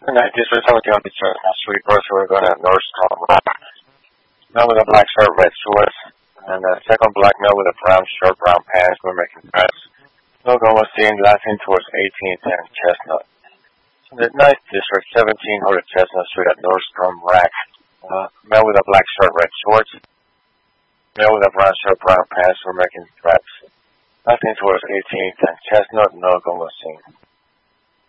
Tonight, this was something on the street first. We're going to Nordstrom Rack. Man with a black shirt, red shorts. And the second black man with a brown shirt, brown pants. We're making press. Logo was seen laughing towards 18th and Chestnut. So the 9th District, 1700 Chestnut Street at Nordstrom Rack. Man with a black shirt, red shorts. Man with a brown shirt, brown pants. We're making threats. Laughing towards 18th and Chestnut. No gun was seen.